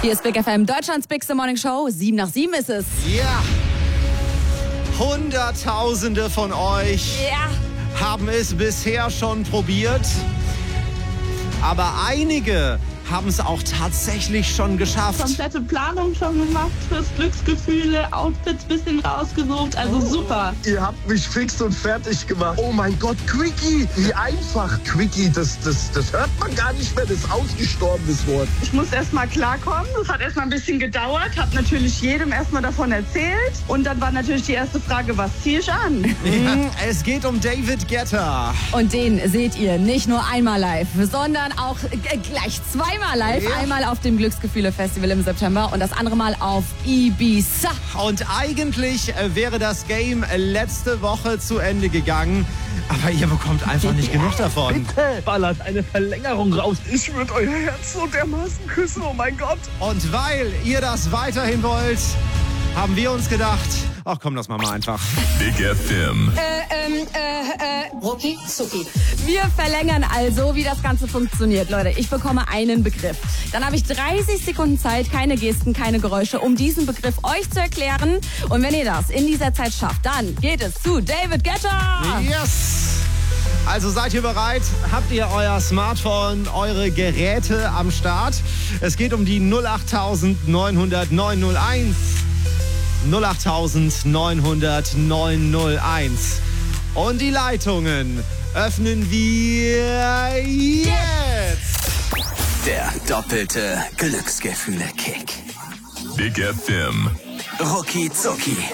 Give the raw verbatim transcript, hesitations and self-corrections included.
Hier ist Big F M, Deutschlands Bigste Morning Show. Sieben nach sieben ist es. Ja. Hunderttausende von euch Ja. haben es bisher schon probiert. Aber einige haben es auch tatsächlich schon geschafft. Komplette Planung schon gemacht fürs Glücksgefühle, Outfits bisschen rausgesucht, also super. Ihr habt mich fix und fertig gemacht. Oh mein Gott, Quickie, wie einfach. Quickie, das, das, das hört man gar nicht mehr, das ausgestorbenes Wort. Ich muss erst mal klarkommen, das hat erst mal ein bisschen gedauert, habe natürlich jedem erst mal davon erzählt und dann war natürlich die erste Frage, was ziehe ich an? Ja, es geht um David Guetta. Und den seht ihr nicht nur einmal live, sondern auch äh, gleich zweimal live. Ja. Einmal auf dem Glücksgefühle-Festival im September und das andere Mal auf Ibiza. Und eigentlich äh, wäre das Game äh, letzte Woche zu Ende gegangen. Aber ihr bekommt einfach nicht genug davon. Ballert eine Verlängerung raus. Ich würde euer Herz so dermaßen küssen, oh mein Gott. Und weil ihr das weiterhin wollt, haben wir uns gedacht, ach komm, das machen wir einfach. Big F M. Äh, ähm, äh, äh, Rucki Zucki. Wir verlängern also, wie das Ganze funktioniert. Leute, ich bekomme einen Begriff. Dann habe ich dreißig Sekunden Zeit, keine Gesten, keine Geräusche, um diesen Begriff euch zu erklären. Und wenn ihr das in dieser Zeit schafft, dann geht es zu David Guetta. Yes! Also seid ihr bereit? Habt ihr euer Smartphone, eure Geräte am Start? Es geht um die null acht neun null null neun null eins. null acht neun null null neun null eins. Und die Leitungen öffnen wir jetzt. Der doppelte Glücksgefühle-Kick. Big F M. Rucki Zucki.